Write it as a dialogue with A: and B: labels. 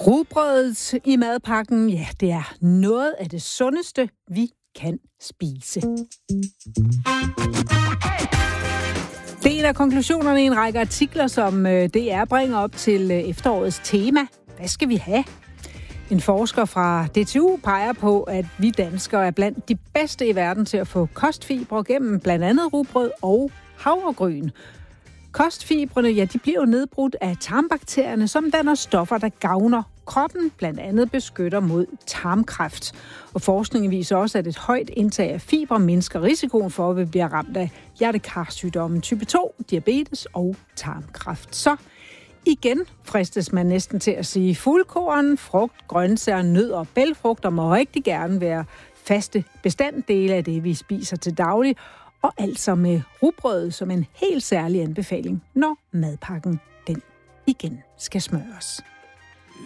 A: Rugbrødet i madpakken, ja, det er noget af det sundeste, vi kan spise. Det er en af konklusionerne i en række artikler, som DR bringer op til efterårets tema. Hvad skal vi have? En forsker fra DTU peger på, at vi danskere er blandt de bedste i verden til at få kostfibre gennem blandt andet rugbrød og havregryn. Kostfibrene, ja, de bliver jo nedbrudt af tarmbakterierne, som danner stoffer, der gavner kroppen, blandt andet beskytter mod tarmkræft. Og forskningen viser også, at et højt indtag af fibre mindsker risikoen for, at vi bliver ramt af hjertekarsygdomme type 2, diabetes og tarmkræft. Så igen fristes man næsten til at sige fuldkorn, frugt, grøntsager, nødder og bælgfrugter må rigtig gerne være faste bestanddele af det, vi spiser til daglig, og altså med rugbrødet som en helt særlig anbefaling, når madpakken den igen skal smøres.